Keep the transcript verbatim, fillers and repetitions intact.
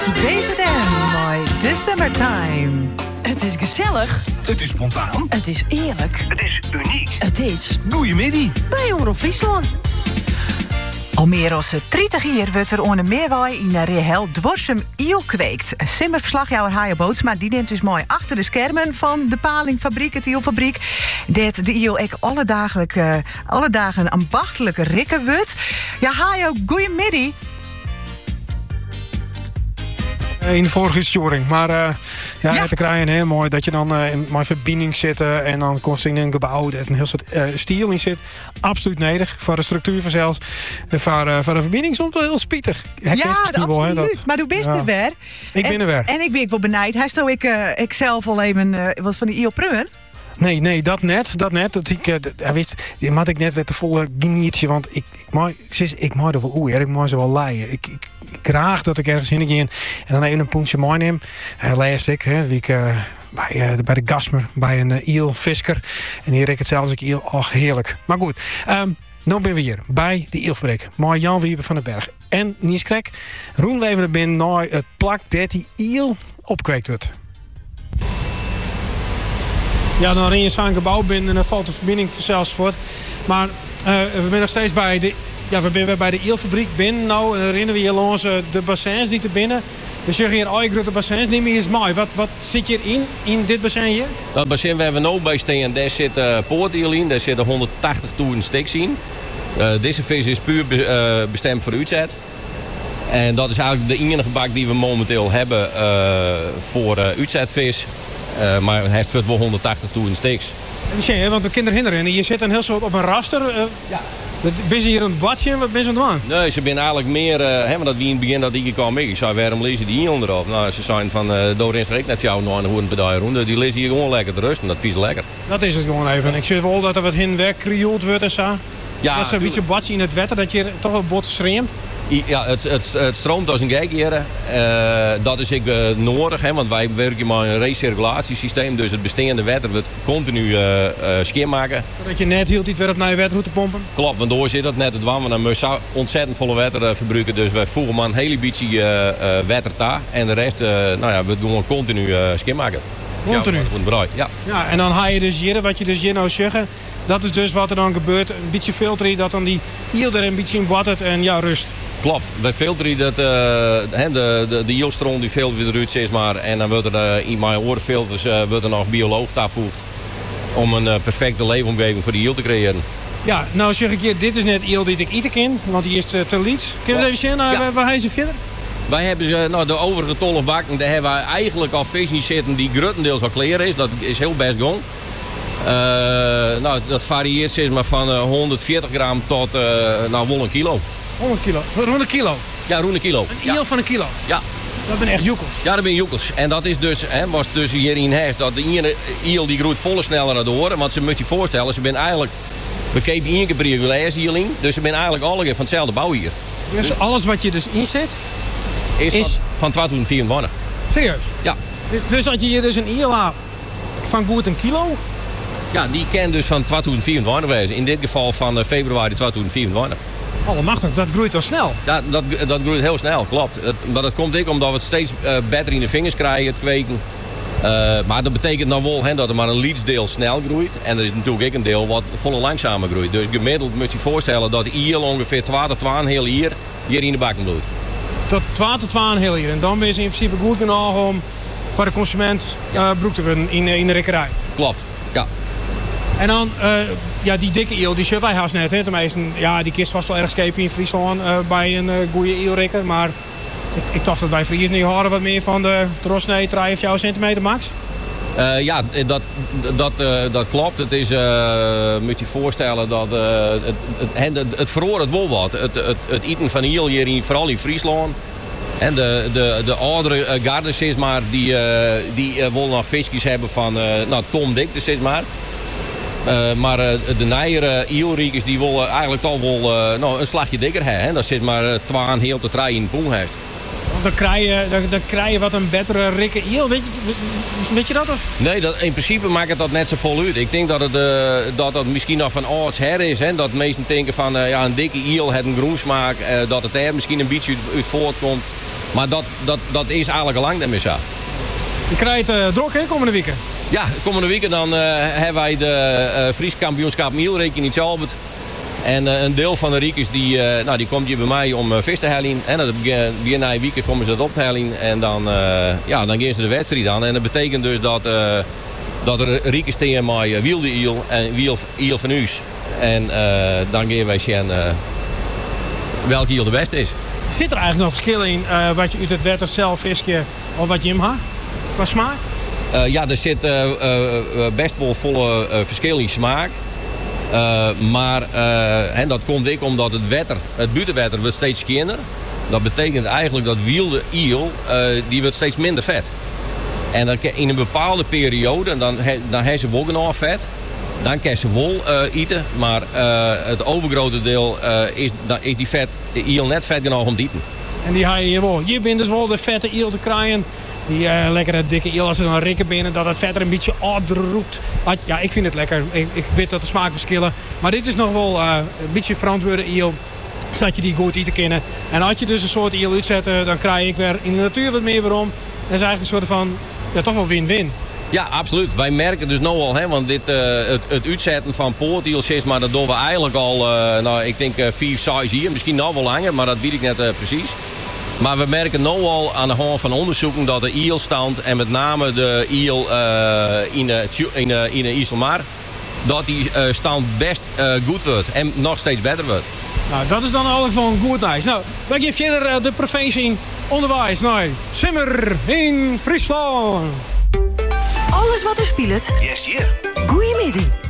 B Z N, mooi. The Summertime. Het is gezellig. Het is spontaan. Het is eerlijk. Het is uniek. Het is... Goeiemiddag. Bij Omroep Friesland. Al meer dan dertig jaar wordt er onder Meerwaai in de Rehel Dworsum iel kweekt. Simmerverslagjouwer Haaien Bootsma die neemt dus mooi achter de schermen van de palingfabriek, het ielfabriek. Dat de iel ook alle, dagelijk, uh, alle dagen ambachtelijke rikken wordt. Ja, Haaien, goeiemiddag. In de vorige storing, maar uh, ja, Ja. te krijgen heel mooi dat je dan uh, in mijn verbinding zit uh, en dan komt in een gebouw dat een heel soort uh, stiel in zit. Absoluut nodig voor de structuur van zelfs. En voor, uh, voor de verbinding soms wel heel spietig. Ja, absoluut. Dat, maar hoe bist ja. er weer? Ik ben er weer. En ik ben ik wel benijd. Hij stel ik, uh, ik zelf al even uh, wat van die iel prummen. Nee, nee, dat net. Dat net. Dat ik, uh, dat, wist, die had ik net weer te volle geniertje. Want ik, ik, mag, sis, ik mag er wel oei, ik mag ze wel leiden. Ik, ik, ik graag dat ik ergens heen ga en dan even een poentje mooi neem. Uh, lees ik, hè, wie ik uh, bij, uh, bij de Gasmer, bij een uh, ielvisker. En hier ik het zelfs ik iel. Och, heerlijk. Maar goed, um, nu ben we hier bij de ielfabriek. Mooi Jan Wieber van den Berg. En Nies Krek, roenlever er binnen naar het plak dat die iel opkweekt wordt. Ja, dan ren je zo'n gebouw binnen en dan valt de verbinding vanzelfs voort. Maar uh, we zijn nog steeds bij de, ja, we zijn bij de ielfabriek binnen. Nou, en dan rennen we hier langs uh, de bassins die te binnen. We zeggen hier al grote bassins. Neem je eens mooi. Wat, wat zit je in, in dit bassin hier? Dat bassin waar we nu bij staan, daar zit uh, poortiel in. Daar zitten honderdtachtig toeren stiks in. Uh, deze vis is puur be, uh, bestemd voor uitzet. En dat is eigenlijk de enige bak die we momenteel hebben uh, voor uh, uitzetvis. Uh, maar het heeft wel honderdtachtig toeren stiks. Ja, want we kinderen hinderen. Je zit een heel soort op een raster. Uh, ja. Ben je hier een badje? Wat ben je aan het doen? Nee, ze zijn eigenlijk meer... Uh, hè, want dat wie in het begin dat ik kwam, ik zei, waarom lezen die hier onderop? Nou, ze zijn van, uh, door is er ik net jou nog een hoorn pedaaien rond. Die lezen hier gewoon lekker te rusten. Dat vies lekker. Dat is het gewoon even. Ik zie wel dat er wat heen weg krioeld wordt en zo. Ja, dat is een beetje badje in het wetter, dat je toch wel bot schreeuwt. Ja, het, het, het stroomt als een gek hier. Uh, dat is ik uh, nodig, hè, want wij werken met een recirculatiesysteem. Dus het bestaande water wordt continu uh, uh, schoonmaken. Zodat je net hield iets weer op naar je water te pompen? Klopt, want door zit dat net het warm. Dan moet je ontzettend volle water uh, verbruiken. Dus wij voeren maar een hele beetje uh, uh, water daar. En de rest, uh, nou ja, we doen continu uh, schoonmaken. Continu? Ja, ja. Ja, en dan haal je dus hier, wat je dus hier nou zegt. Dat is dus wat er dan gebeurt. Een beetje filteren, dat dan die iel er een beetje in wattert en ja, rust. Klopt. Wij filteren dat, uh, de, de, de ielstroom die filteren eruit, zeg maar. En dan wordt er uh, in mijn oorfilters uh, wordt er nog bioloog toegevoegd. Om een uh, perfecte leefomgeving voor die iel te creëren. Ja, nou zeg ik hier, dit is net iel die ik eten kan. Want die is uh, te liet. Kun je het even zien? Uh, ja. Waar hij ze verder? Wij hebben ze, nou, de overige twaalf bakken, daar hebben we eigenlijk al vis niet zitten die grotendeels al klaar is. Dat is heel best gong. Uh, nou, dat varieert zeg maar van uh, honderdveertig gram tot uh, nou, wel een kilo. honderd kilo? Rond een kilo? Ja, rond een kilo. Een iel ja. van een kilo? Ja. Dat zijn echt joekels? Ja, dat zijn joekels. En dat is dus, hè, was dus hierin heeft dat de ene iel die groeit volle sneller naar de horen. Want ze moet je voorstellen, ze zijn eigenlijk, we kepen één keer per jaar hierin. Dus ze zijn eigenlijk alle van hetzelfde bouw hier. Dus, dus alles wat je dus inzet? Is, is... van tweeduizend vierentwintig. Serieus? Ja. Dus, dus als je hier dus een iel haalt van goed een kilo? Ja, die kan dus van tweeduizend vierentwintig wezen. In dit geval van uh, februari tweeduizend vierentwintig. Allemachtig, dat groeit wel snel. Ja, dat, dat groeit heel snel, klopt. Het, maar dat komt ook omdat we het steeds uh, beter in de vingers krijgen, het kweken. Uh, maar dat betekent dan wel hè, dat er maar een lietsdeel snel groeit. En er is natuurlijk ook een deel wat volle langzamer groeit. Dus gemiddeld moet je je voorstellen dat hier ongeveer twaalf tot twaalf heel hier, hier in de bakken bloeit. Tot twaalf tot twaalf heel hier. En dan ben je in principe goed genoeg om voor de consument ja. uh, broek te winnen in, in de rekkerij. Klopt, ja. En dan, uh, ja, die dikke eel, die zullen wij haast net. Hè. De meesten, ja, die kist was wel ergens kepen in Friesland uh, bij een uh, goede eelrekker. Maar ik, ik dacht dat wij Friers niet horen wat meer van de trosnee, drie of jouw centimeter max. Uh, ja, dat, dat, uh, dat klopt. Het is, uh, moet je voorstellen dat uh, het, het, het, het verhoort het wel wat. Het, het, het eten van eel hier, in, vooral in Friesland. En de, de, de oudere uh, garders, zeg maar, die, uh, die uh, willen nog visjes hebben van uh, nou, tom dikte, zeg maar. Uh, maar uh, de nijere eelriekers die willen eigenlijk toch wel uh, nou, een slagje dikker hebben. Hè? Dat zit maar uh, twaalf heel te draaien in de poen heeft. Want dan krijg je, dan, dan krijg je wat een betere rikke eel. Weet je, weet je dat? Of? Nee, dat, in principe maakt het dat net zo vol uit. Ik denk dat het, uh, dat het misschien nog van ouds her is. Hè? Dat meesten denken van uh, ja, een dikke eel heeft een groensmaak. Uh, dat het er misschien een beetje uit, uit voortkomt. Maar dat, dat, dat is eigenlijk al lang niet meer zo. Je krijgt uh, druk, hè, komende weken? Ja, komende week dan uh, hebben wij de uh, Fries kampioenschap Mielreken in Albert. En uh, een deel van de riekers die, uh, nou, die komt hier bij mij om uh, vis te hellen. En dan begin na een week komen ze dat op te hellen. En dan, uh, ja, dan gaan ze de wedstrijd aan. En dat betekent dus dat, uh, dat er riekers tegen mij uh, wilde iel en wiel iel van huis. En uh, dan gaan wij zien uh, welke iel de beste is. Zit er eigenlijk nog verschil in uh, wat je uit het water zelf visje of wat je hem had? Qua smaak? Uh, ja, er zit uh, uh, best wel volle uh, verschil in smaak. Uh, maar uh, en dat komt ook omdat het wetter, het buitenwetter wordt steeds kleiner. Dat betekent eigenlijk dat wilde iel, uh, die wordt steeds minder vet. En dan in een bepaalde periode, dan, he, dan heeft ze wel genoeg vet. Dan kan ze wel uh, eten, maar uh, het overgrote deel uh, is, dan is die vet, de iel net vet genoeg om te eten. En die ga je hier wel. Je bent dus wel de vette iel te krijgen. Die uh, lekkere dikke iel, als ze dan rikken binnen, dat het vet er een beetje opdroept. Ja, ik vind het lekker. Ik, ik weet dat de smaak verschillen. Maar dit is nog wel uh, een beetje verantwoorde iel. Zodat je die goed eten kennen. En als je dus een soort iel uitzet, dan krijg ik weer in de natuur wat meer weer om. Dat is eigenlijk een soort van, ja, toch wel win-win. Ja, absoluut. Wij merken dus nu al, hè, want dit, uh, het, het uitzetten van poortiels, maar dat doen we eigenlijk al, uh, nou, ik denk uh, vier, zes jaar, misschien nog wel langer, maar dat weet ik net uh, precies. Maar we merken nu al aan de hand van onderzoeken dat de ielstand en met name de iel uh, in de, in de, in de IJsselmar, dat die uh, stand best uh, goed wordt en nog steeds beter wordt. Nou, dat is dan al van goed nice. Nou, wij geven verder uh, de provincie onderwijs naar Simmer in Friesland. Alles wat er speelt. Yes, yeah. Goeiemiddag.